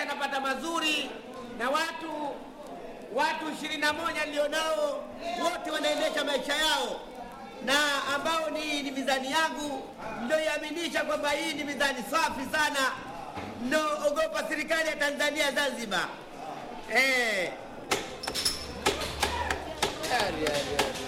anapata mazuri, na watu 21 nilionao wote wanaendesha maisha yao, na ambao ni mizani yangu ndio iaminisha kwamba hii ni mizani safi sana, ndio ogopa serikali ya Tanzania Zanzibar.